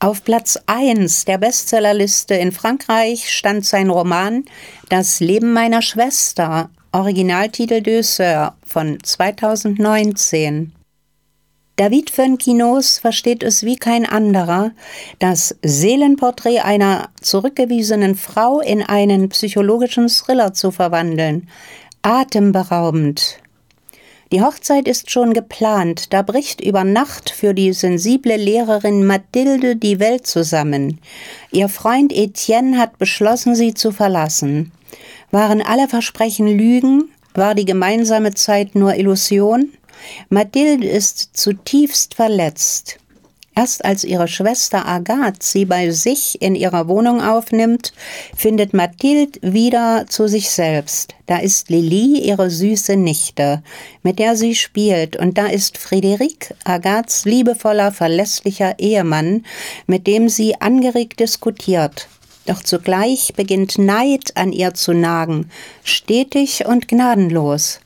Auf Platz 1 der Bestsellerliste in Frankreich stand sein Roman »Das Leben meiner Schwester«, Originaltitel Deux Sœurs von 2019. David Fuenquinos versteht es wie kein anderer, das Seelenporträt einer zurückgewiesenen Frau in einen psychologischen Thriller zu verwandeln. Atemberaubend. Die Hochzeit ist schon geplant, da bricht über Nacht für die sensible Lehrerin Mathilde die Welt zusammen. Ihr Freund Etienne hat beschlossen, sie zu verlassen. Waren alle Versprechen Lügen? War die gemeinsame Zeit nur Illusion? Mathilde ist zutiefst verletzt. Erst als ihre Schwester Agathe sie bei sich in ihrer Wohnung aufnimmt, findet Mathilde wieder zu sich selbst. Da ist Lili, ihre süße Nichte, mit der sie spielt, und da ist Frédéric, Agathes liebevoller, verlässlicher Ehemann, mit dem sie angeregt diskutiert. Doch zugleich beginnt Neid an ihr zu nagen, stetig und gnadenlos.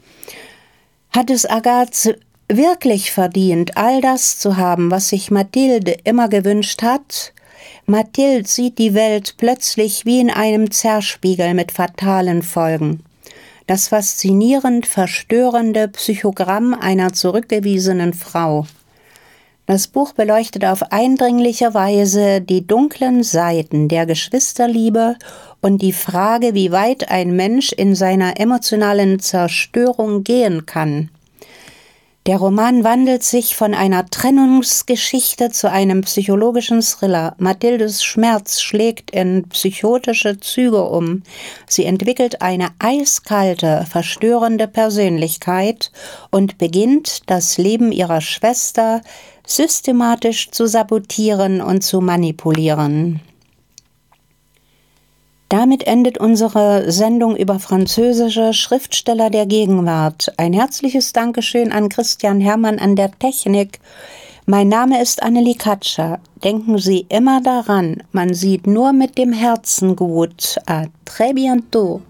Hat es Agathe wirklich verdient, all das zu haben, was sich Mathilde immer gewünscht hat? Mathilde sieht die Welt plötzlich wie in einem Zerspiegel mit fatalen Folgen. Das faszinierend verstörende Psychogramm einer zurückgewiesenen Frau. Das Buch beleuchtet auf eindringliche Weise die dunklen Seiten der Geschwisterliebe und die Frage, wie weit ein Mensch in seiner emotionalen Zerstörung gehen kann. Der Roman wandelt sich von einer Trennungsgeschichte zu einem psychologischen Thriller. Mathildes Schmerz schlägt in psychotische Züge um. Sie entwickelt eine eiskalte, verstörende Persönlichkeit und beginnt, das Leben ihrer Schwester systematisch zu sabotieren und zu manipulieren. Damit endet unsere Sendung über französische Schriftsteller der Gegenwart. Ein herzliches Dankeschön an Christian Herrmann an der Technik. Mein Name ist Annelie Katscher. Denken Sie immer daran, man sieht nur mit dem Herzen gut. À très bientôt.